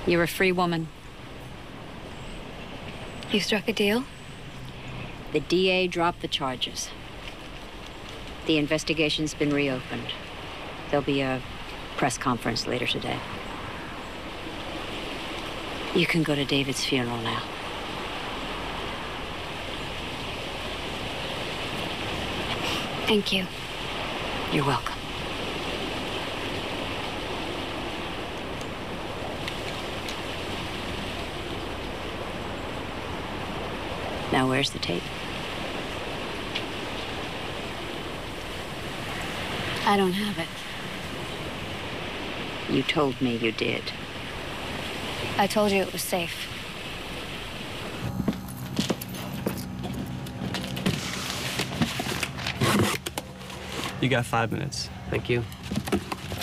You're a free woman. You struck a deal? The DA dropped the charges. The investigation's been reopened. There'll be a press conference later today. You can go to David's funeral now. Thank you. You're welcome. Now, where's the tape? I don't have it. You told me you did. I told you it was safe. You got 5 minutes. Thank you.